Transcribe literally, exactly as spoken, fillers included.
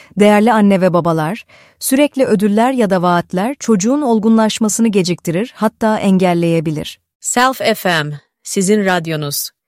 Değerli anne ve babalar, sürekli ödüller ya da vaatler çocuğun olgunlaşmasını geciktirir, hatta engelleyebilir. Self F M, sizin radyonuz.